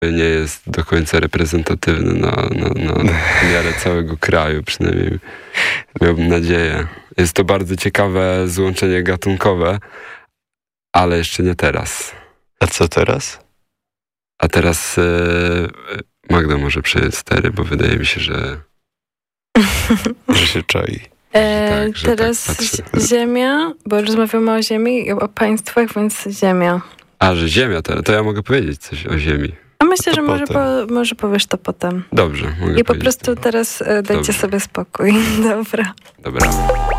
nie jest do końca reprezentatywny na miarę całego kraju, przynajmniej miałbym nadzieję. Jest to bardzo ciekawe złączenie gatunkowe, ale jeszcze nie teraz. A co teraz? A teraz Magda może przejąć stery, bo wydaje mi się, że się czai. że Teraz tak Ziemia, bo rozmawiamy o Ziemi i o państwach, więc Ziemia. A, że Ziemia to ja mogę powiedzieć coś o Ziemi. A myślę, że może powiesz to potem. Dobrze, mogę I po powiedzieć prostu to. teraz dajcie Dobrze. sobie spokój. Dobra. Dobra.